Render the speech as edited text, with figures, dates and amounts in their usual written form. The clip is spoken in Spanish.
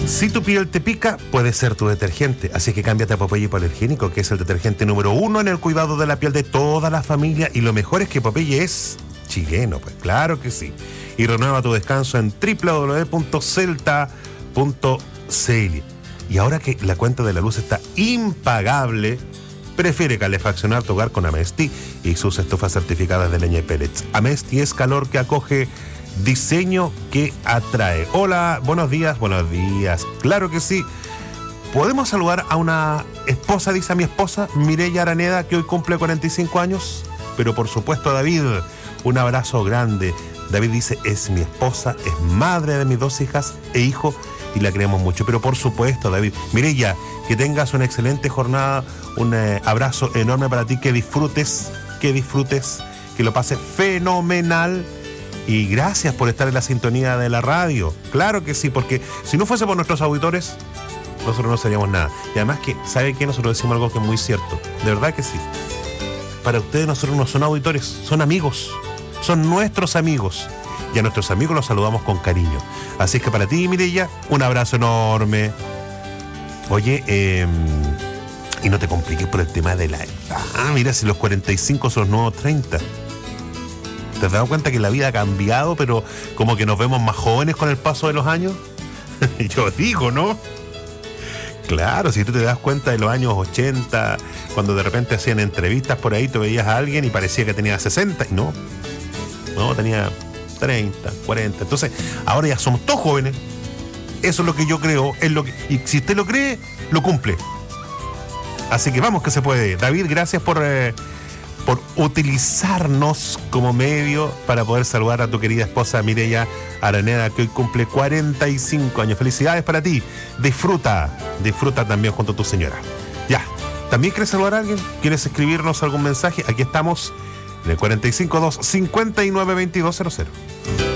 Si tu piel te pica, puede ser tu detergente. Así que cámbiate a Popeye Hipoalergénico, que es el detergente número 1 en el cuidado de la piel de toda la familia. Y lo mejor es que Popeye es chileno, pues claro que sí. Y renueva tu descanso en www.celta.cl. Y ahora que la cuenta de la luz está impagable, prefiere calefaccionar tu hogar con Amesti y sus estufas certificadas de leña y pellets. Amesti es calor que acoge, diseño que atrae. Hola, buenos días. Claro que sí. ¿Podemos saludar a una esposa? Dice a mi esposa, Mireya Araneda, que hoy cumple 45 años. Pero por supuesto, David, un abrazo grande. David dice, es mi esposa, es madre de mis 2 hijas e hijo, y la queremos mucho. Pero por supuesto, David, Mireya, que tengas una excelente jornada, un abrazo enorme para ti, que disfrutes, que lo pases fenomenal. Y gracias por estar en la sintonía de la radio. Claro que sí, porque si no fuese por nuestros auditores, nosotros no seríamos nada. Y además que, ¿sabe qué? Nosotros decimos algo que es muy cierto. De verdad que sí. Para ustedes nosotros no son auditores, son amigos. Son nuestros amigos. Y a nuestros amigos los saludamos con cariño. Así es que para ti, Mireya, un abrazo enorme. Oye, y no te compliques por el tema de la edad. Mira, si los 45 son los nuevos 30. ¿Te has dado cuenta que la vida ha cambiado, pero como que nos vemos más jóvenes con el paso de los años? Yo digo, ¿no? Claro, si tú te das cuenta de los años 80, cuando de repente hacían entrevistas por ahí, tú veías a alguien y parecía que tenía 60, y no, tenía 30, 40. Entonces, ahora ya somos todos jóvenes. Eso es lo que yo creo, y si usted lo cree, lo cumple. Así que vamos que se puede. David, gracias por utilizarnos como medio para poder saludar a tu querida esposa Mireya Araneda, que hoy cumple 45 años. Felicidades para ti. Disfruta también junto a tu señora. Ya, ¿también quieres saludar a alguien? ¿Quieres escribirnos algún mensaje? Aquí estamos en el 452-592200.